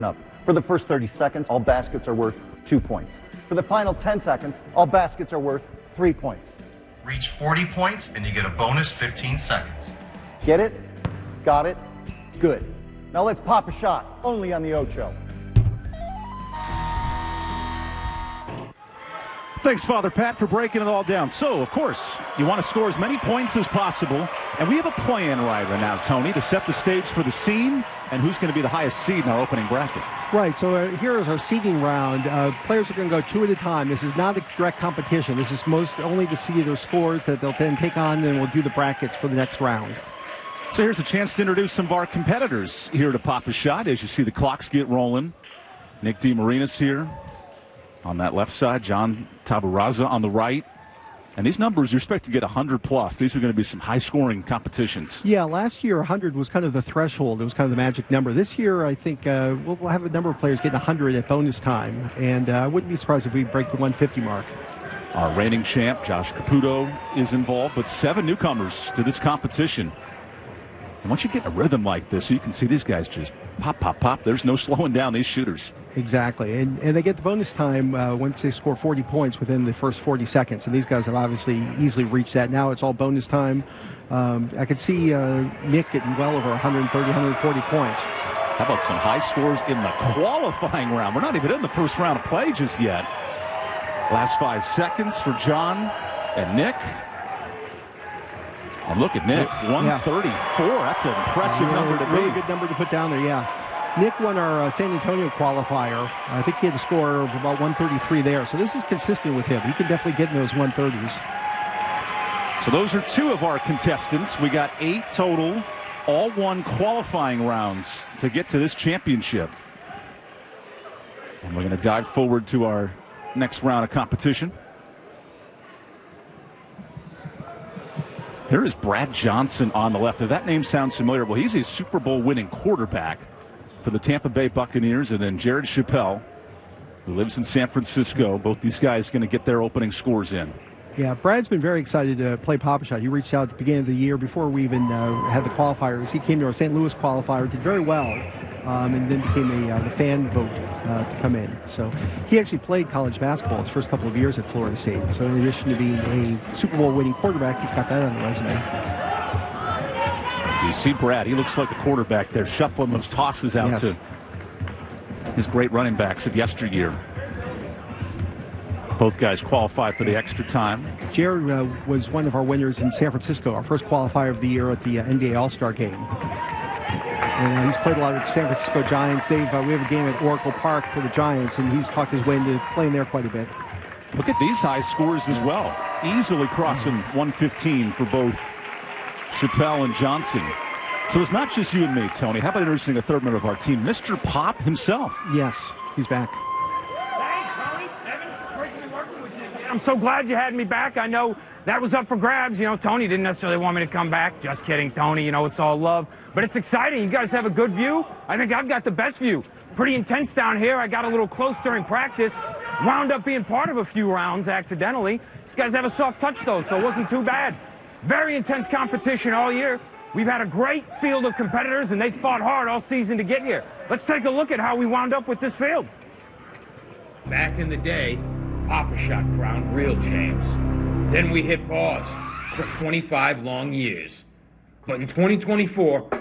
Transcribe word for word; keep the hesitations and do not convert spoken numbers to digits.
up. For the first thirty seconds, all baskets are worth two points. For the final ten seconds, all baskets are worth three points. Reach forty points and you get a bonus fifteen seconds. Get it? Got it? Good. Now let's pop a shot, only on the Ocho. Thanks, Father Pat, for breaking it all down. So, of course, you want to score as many points as possible. And we have a plan right now, Tony, to set the stage for the scene and who's going to be the highest seed in our opening bracket. Right, so uh, here is our seeding round. Uh, players are going to go two at a time. This is not a direct competition. This is most only to see their scores that they'll then take on, and we'll do the brackets for the next round. So here's a chance to introduce some of our competitors here to Pop a Shot. As you see the clocks get rolling, Nick DeMarinis here on that left side, John Tabaraza on the right. And these numbers, you're expected to get one hundred plus. These are going to be some high-scoring competitions. Yeah, last year one hundred was kind of the threshold. It was kind of the magic number. This year, I think uh, we'll, we'll have a number of players getting one hundred at bonus time. And uh, I wouldn't be surprised if we break the one fifty mark. Our reigning champ, Josh Caputo, is involved, but seven newcomers to this competition. And once you get in a rhythm like this, you can see these guys just pop, pop, pop. There's no slowing down these shooters. Exactly. And, and they get the bonus time uh, once they score forty points within the first forty seconds. And these guys have obviously easily reached that. Now it's all bonus time. Um, I could see uh, Nick getting well over one hundred thirty, one hundred forty points. How about some high scores in the qualifying round? We're not even in the first round of play just yet. Last five seconds for John and Nick. And look at Nick, one thirty-four. That's an impressive really, number to really beat. Good number to put down there, yeah. Nick won our uh, San Antonio qualifier. I think he had a score of about one thirty-three there. So this is consistent with him. He can definitely get in those one thirties. So those are two of our contestants. We got eight total, all won qualifying rounds to get to this championship. And we're going to dive forward to our next round of competition. Here is Brad Johnson on the left. If that name sounds familiar, well, he's a Super Bowl winning quarterback for the Tampa Bay Buccaneers. And then Jared Chappelle, who lives in San Francisco. Both these guys going to get their opening scores in. Yeah, Brad's been very excited to play Pop a Shot. He reached out at the beginning of the year before we even uh, had the qualifiers. He came to our Saint Louis qualifier, did very well, um, and then became a uh, the fan vote uh, to come in. So he actually played college basketball his first couple of years at Florida State. So in addition to being a Super Bowl winning quarterback, he's got that on the resume. So you see Brad, he looks like a quarterback there, shuffling those tosses out yes. to his great running backs of yesteryear. Both guys qualify for the extra time. Jared uh, was one of our winners in San Francisco, our first qualifier of the year at the uh, N B A All-Star Game. And uh, he's played a lot with the San Francisco Giants. They've, uh, we have a game at Oracle Park for the Giants, and he's talked his way into playing there quite a bit. Look at these high scores as well. Easily crossing one fifteen for both Chappelle and Johnson. So it's not just you and me, Tony. How about introducing a third member of our team, Mister Pop himself? Yes, he's back. I'm so glad you had me back. I know that was up for grabs. You know, Tony didn't necessarily want me to come back. Just kidding, Tony. You know, it's all love. But it's exciting. You guys have a good view. I think I've got the best view. Pretty intense down here. I got a little close during practice. Wound up being part of a few rounds accidentally. These guys have a soft touch, though, so it wasn't too bad. Very intense competition all year. We've had a great field of competitors, and they fought hard all season to get here. Let's take a look at how we wound up with this field. Back in the day, Pop a Shot crowned real champs. Then we hit pause for twenty-five long years. But in twenty twenty-four,